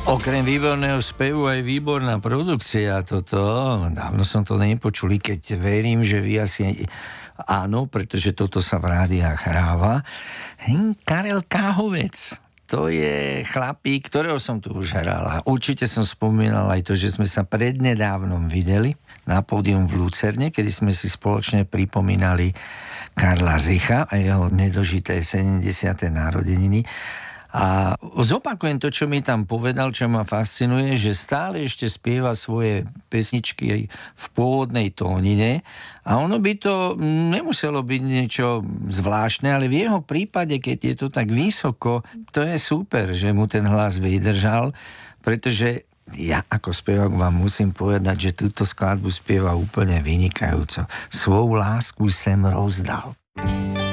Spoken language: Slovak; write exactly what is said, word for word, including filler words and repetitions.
Okrem výborného spevu aj výborná produkcia toto. Dávno som to nepočuli, keď verím, že vy asi áno, pretože toto sa v rádiách hráva. Hm, Karel Káhovec, to je chlapík, ktorého som tu už hral. A určite som spomínal aj to, že sme sa prednedávnom videli na pódium v Lucerne, kedy sme si spoločne pripomínali Karla Zicha a jeho nedožité sedemdesiate narodeniny. A zopakujem to, čo mi tam povedal, čo ma fascinuje, že stále ešte spieva svoje pesničky v pôvodnej tónine a ono by to nemuselo byť niečo zvláštne, ale v jeho prípade, keď je to tak vysoko, to je super, že mu ten hlas vydržal, pretože ja ako spevák vám musím povedať, že túto skladbu spieva úplne vynikajúco. Svoju lásku sem rozdal.